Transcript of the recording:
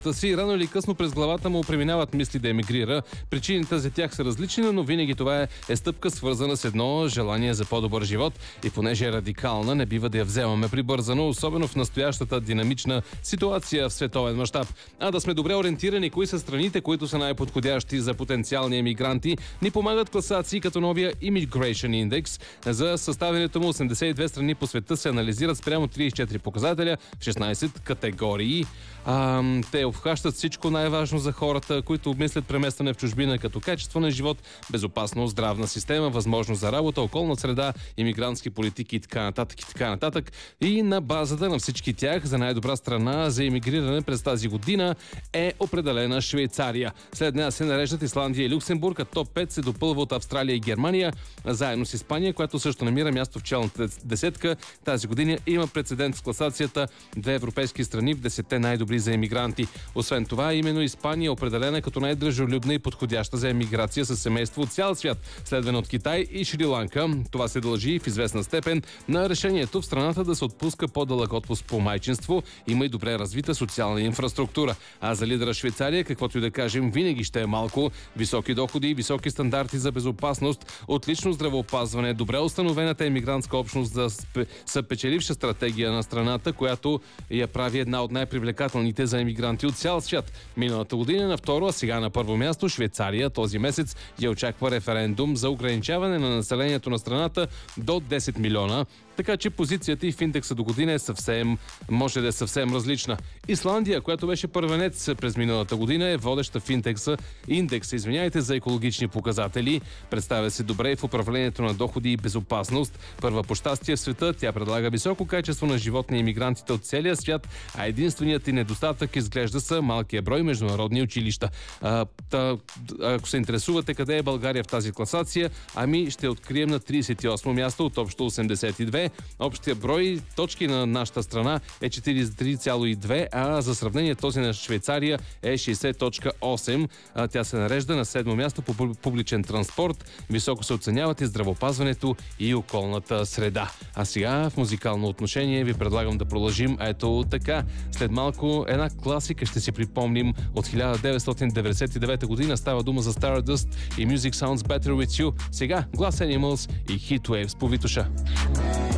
си, рано или късно през главата му преминават мисли да емигрира. Причините за тях са различни, но винаги това е стъпка свързана с едно желание за по-добър живот и понеже е радикална, не бива да я вземаме прибързано, особено в настоящата динамична ситуация в световен мащаб. А да сме добре ориентирани кои са страните, които са най-подходящи за потенциални емигранти, ни помагат класации като новия Immigration Index. За съставянето му 82 страни по света се анализират спрямо 34 показателя в 16 категории. Те обхващат всичко най-важно за хората, които обмислят преместване в чужбина, като качество на живот, безопасност, здравна система, възможност за работа, околна среда, имигрантски политики и така нататък и така нататък. И на базата на всички тях за най-добра страна за емигриране през тази година е определена Швейцария. След нея се нареждат Исландия и Люксембург, а топ 5 се допълва от Австралия и Германия, заедно с Испания, която също намира място в челната десетка. Тази година има прецедент в класацията, две европейски страни в 10-те най-добри за емигранти. Освен това, именно Испания е определена като най-дружелюбна и подходяща за емиграция със семейство от цял свят, следвана от Китай и Шри-Ланка. Това се дължи в известна степен на решението в страната да се отпуска по-дълъг отпуск по майчинство. Има и добре развита социална инфраструктура. А за лидера Швейцария, каквото и да кажем, винаги ще е малко. Високи доходи и високи стандарти за безопасност, отлично здравеопазване, добре установената емигрантска общност за съпечеливша стратегия на страната, която я прави една от най-привлекателните за емигранти от цял свят. Миналата година на второ, а сега на първо място Швейцария. Този месец я очаква референдум за ограничаване на населението на страната до 10 милиона. Така че позицията и в индекса до година може да е съвсем различна. Исландия, която беше първенец през миналата година, е водеща в индекса за екологични показатели. Представя се добре и в управлението на доходи и безопасност. Първа по щастие в света, тя предлага високо качество на живот на имигрантите от целия свят, а единственият и недостатък изглежда са малкия брой международни училища. Ако се интересувате къде е България в тази класация, ще открием на 38 място от общо 82. Общия брой точки на нашата страна е 43,2, а за сравнение този на Швейцария е 60,8. Тя се нарежда на 7 място по публичен транспорт. Високо се оценяват и здравеопазването и околната среда. А сега в музикално отношение ви предлагам да продължим ето така. След малко една класика ще си припомним от 1999 година. Става дума за Stardust и Music Sounds Better With You. Сега Glass Animals и Heatwaves по Витоша.